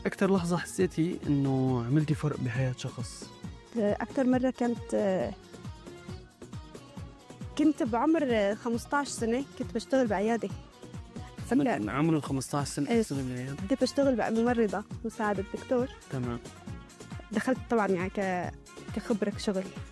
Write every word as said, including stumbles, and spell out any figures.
أكتر لحظة حسيتي إنه عملتي فرق بحياة شخص؟ أكتر مرة كانت كنت بعمر خمسة عشر سنة، كنت بشتغل بعيادة. من عمر الخمسة عشر سنة إيه. بتشتغل بعيادة؟ كنت بشتغل بقى ممرضة مساعدة دكتور. تمام. دخلت طبعا يعني ك... كخبرة شغل.